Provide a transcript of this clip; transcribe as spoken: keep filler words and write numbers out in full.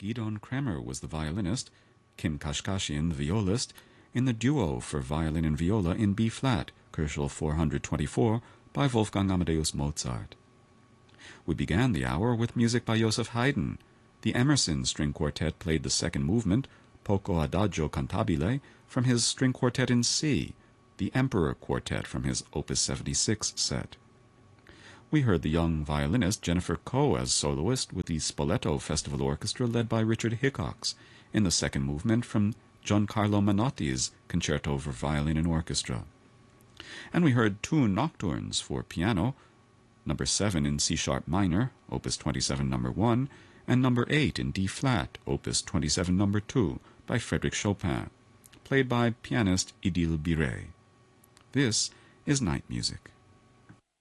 Gidon Kremer was the violinist, Kim Kashkashian the violist, in the duo for violin and viola in B-flat, Koelschel four twenty-four, by Wolfgang Amadeus Mozart. We began the hour with music by Joseph Haydn. The Emerson String Quartet played the second movement, Poco Adagio Cantabile, from his String Quartet in C, the Emperor Quartet from his Opus seventy-six set. We heard the young violinist Jennifer Coe as soloist with the Spoleto Festival Orchestra led by Richard Hickox in the second movement from Giancarlo Menotti's Concerto for Violin and Orchestra. And we heard two nocturnes for piano, number seven in C-sharp minor, Opus twenty-seven number one, and number eight in D-flat, Opus twenty-seven number two, by Frédéric Chopin, played by pianist Idil Birey. This is Night Music.